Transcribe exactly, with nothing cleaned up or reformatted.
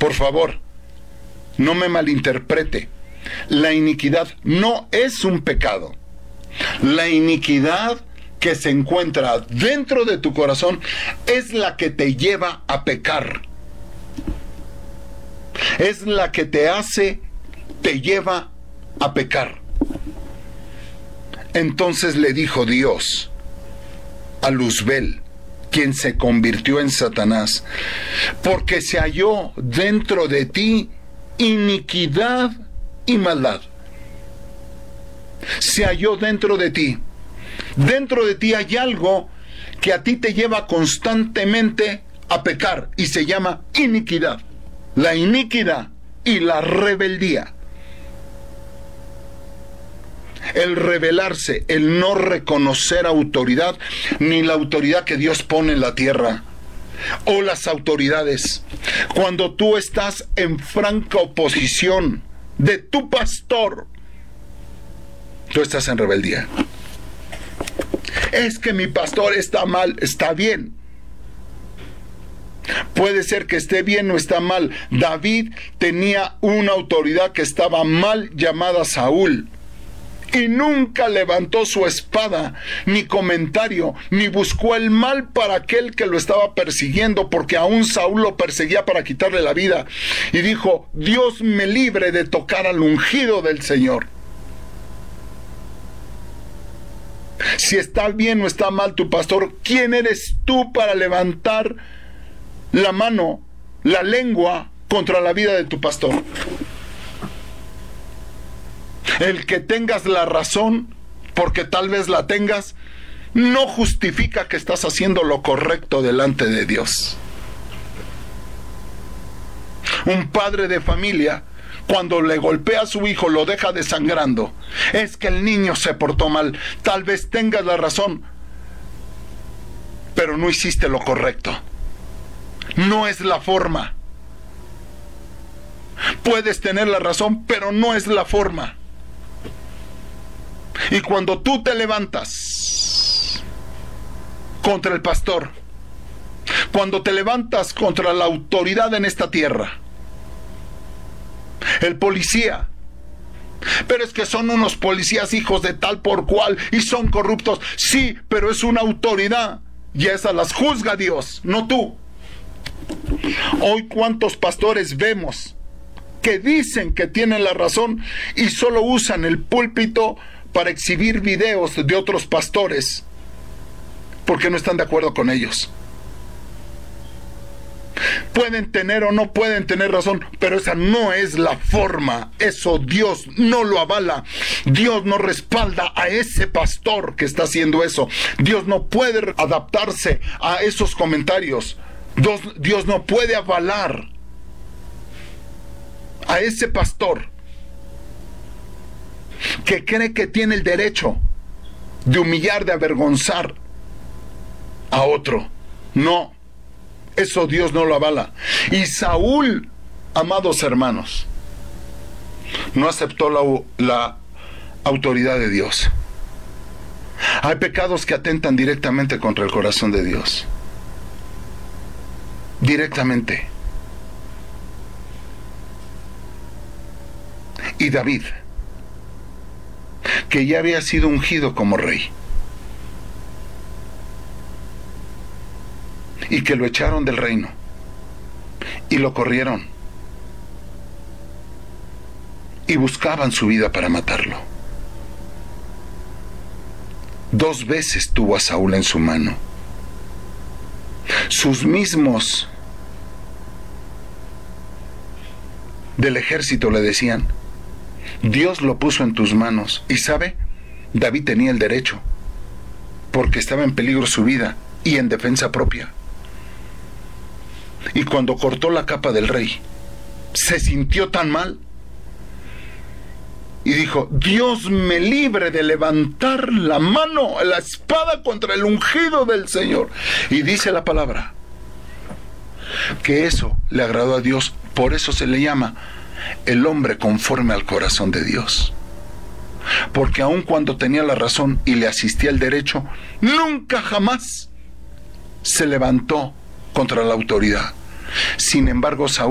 Por favor, no me malinterprete. La iniquidad no es un pecado. La iniquidad que se encuentra dentro de tu corazón es la que te lleva a pecar. Es la que te hace, te lleva a pecar. Entonces le dijo Dios a Luzbel, quien se convirtió en Satanás, porque se halló dentro de ti iniquidad y maldad. Se halló dentro de ti. Dentro de ti hay algo que a ti te lleva constantemente a pecar y se llama iniquidad. La iniquidad y la rebeldía. El rebelarse, el no reconocer autoridad, ni la autoridad que Dios pone en la tierra, o las autoridades. Cuando tú estás en franca oposición de tu pastor, tú estás en rebeldía. Es que mi pastor está mal. Está bien. Puede ser que esté bien o está mal. David tenía una autoridad que estaba mal, llamada Saúl, y nunca levantó su espada, ni comentario, ni buscó el mal para aquel que lo estaba persiguiendo, porque aún Saúl lo perseguía para quitarle la vida, y dijo: Dios me libre de tocar al ungido del Señor. Si está bien o está mal tu pastor, ¿quién eres tú para levantar la mano, la lengua contra la vida de tu pastor? El que tengas la razón, porque tal vez la tengas, no justifica que estás haciendo lo correcto delante de Dios. Un padre de familia, cuando le golpea a su hijo, lo deja desangrando, es que el niño se portó mal. Tal vez tengas la razón, pero no hiciste lo correcto. No es la forma. Puedes tener la razón, pero no es la forma. Y cuando tú te levantas contra el pastor, cuando te levantas contra la autoridad en esta tierra, el policía, pero es que son unos policías hijos de tal por cual y son corruptos. Sí, pero es una autoridad y esas las juzga Dios, no tú. Hoy cuántos pastores vemos que dicen que tienen la razón y solo usan el púlpito para exhibir videos de otros pastores porque no están de acuerdo con ellos. Pueden tener o no pueden tener razón, pero esa no es la forma. Eso Dios no lo avala. Dios no respalda a ese pastor que está haciendo eso. Dios no puede adaptarse a esos comentarios. Dios, Dios no puede avalar a ese pastor que cree que tiene el derecho de humillar, de avergonzar a otro. No. Eso Dios no lo avala. Y Saúl, amados hermanos, no aceptó la, la autoridad de Dios. Hay pecados que atentan directamente contra el corazón de Dios. Directamente. Y David, que ya había sido ungido como rey, y que lo echaron del reino y lo corrieron y buscaban su vida para matarlo. Dos veces tuvo a Saúl en su mano. Sus mismos del ejército le decían: Dios lo puso en tus manos. Y sabe, David tenía el derecho, porque estaba en peligro su vida y en defensa propia. Y cuando cortó la capa del rey, se sintió tan mal y dijo: Dios me libre de levantar la mano, la espada contra el ungido del Señor. Y dice la palabra que eso le agradó a Dios. Por eso se le llama el hombre conforme al corazón de Dios. Porque aun cuando tenía la razón y le asistía el derecho, nunca jamás se levantó contra la autoridad. Sin embargo, Saúl